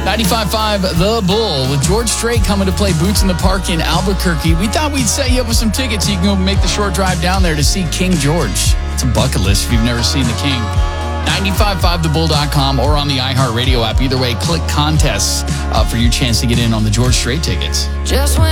95.5 The Bull with George Strait coming to play Boots in the Park in Albuquerque. We thought we'd set you up with some tickets so you can go make the short drive down there to see King George. It's a bucket list if you've never seen the King. 955thebull.com or on the iHeartRadio app. Either way, click contests for your chance to get in on the George Strait tickets.